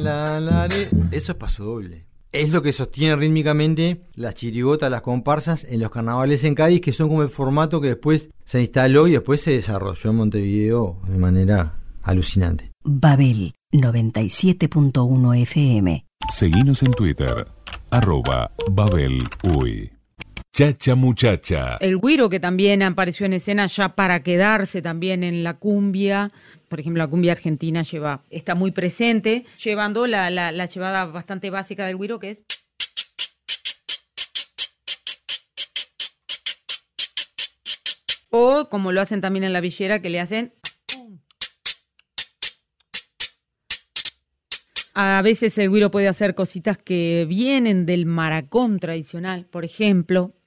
Eso es paso doble. Es lo que sostiene rítmicamente las chirigotas, las comparsas en los carnavales en Cádiz, que son como el formato que después se instaló y después se desarrolló en Montevideo de manera alucinante. Babel 97.1 FM. Seguinos en Twitter, @BabelUy. Chacha Muchacha. El güiro, que también apareció en escena ya para quedarse también en la cumbia. Por ejemplo, la cumbia argentina está muy presente, llevando la llevada bastante básica del güiro, que es... O como lo hacen también en la villera, que le hacen... A veces el güiro puede hacer cositas que vienen del maracón tradicional, por ejemplo,